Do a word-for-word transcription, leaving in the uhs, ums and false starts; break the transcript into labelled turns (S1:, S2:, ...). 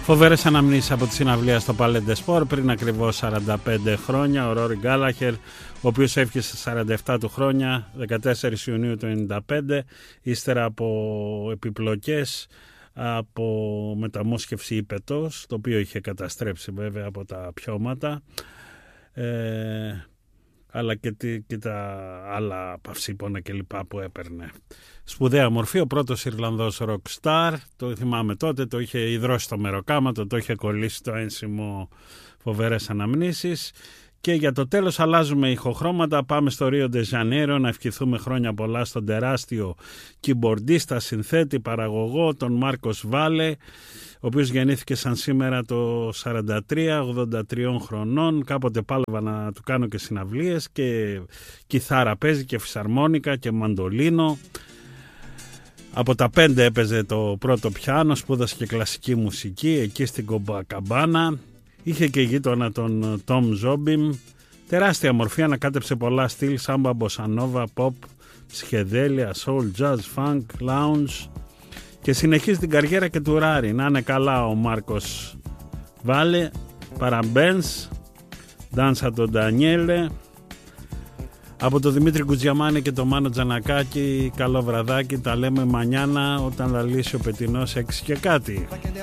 S1: Φοβερές αναμνήσεις από τη συναυλία στο Palais des Sports πριν ακριβώς σαράντα πέντε χρόνια. Ο Ρόρι Γκάλαχερ, ο οποίος έφυγε στα σαράντα επτά του χρόνια, δεκατέσσερις Ιουνίου του ενενήντα πέντε, ύστερα από επιπλοκές, από μεταμόσχευση ύπετος, το οποίο είχε καταστρέψει βέβαια από τα πιώματα, ε, αλλά και, τη, και τα άλλα παυσίπονα και λοιπά που έπαιρνε. Σπουδαία μορφή, ο πρώτος Ιρλανδός rock star, το θυμάμαι τότε, το είχε ιδρώσει το μεροκάματο, το είχε κολλήσει το ένσημο Φοβερές αναμνήσεις. Και για το τέλος αλλάζουμε ηχοχρώματα, πάμε στο Ρίο ντε Ζανέιρο να ευχηθούμε χρόνια πολλά στον τεράστιο κιμπορντίστα, συνθέτη, παραγωγό, τον Μάρκος Βάλε, ο οποίος γεννήθηκε σαν σήμερα το σαράντα τρία, ογδόντα τριών χρονών. Κάποτε πάλευα να του κάνω και συναυλίες και κιθάρα παίζει και φυσαρμόνικα και μαντολίνο. Από τα πέντε έπαιζε το πρώτο πιάνο, σπούδασε και κλασική μουσική εκεί στην Κομπακαμπάνα. Είχε και γείτονα τον Τόμ Ζόμπιμ. Τεράστια μορφή, ανακάτεψε πολλά στυλ, σάμπα, μποσανόβα, pop, ψυχεδέλεια, soul, jazz, funk, lounge. Και συνεχίζει την καριέρα και του Ράρι. Να είναι καλά ο Μάρκος Βάλε, Παραμπένς, Ντάνσα τον Ντανιέλε. Από το Δημήτρη Κουτζιαμάνη και το Μάνο Τζανακάκη, καλό βραδάκι, τα λέμε μανιάνα όταν λαλήσει ο πετεινός έξι και κάτι.